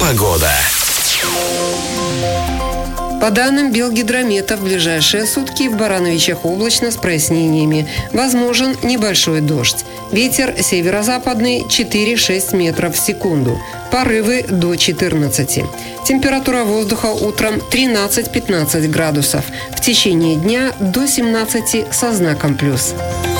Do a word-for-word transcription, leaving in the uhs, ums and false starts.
Погода. По данным Белгидромета, в ближайшие сутки в Барановичах облачно с прояснениями. Возможен небольшой дождь. Ветер северо-западный четыре-шесть метров в секунду. Порывы до четырнадцати. Температура воздуха утром тринадцать-пятнадцать градусов. В течение дня до семнадцати со знаком плюс.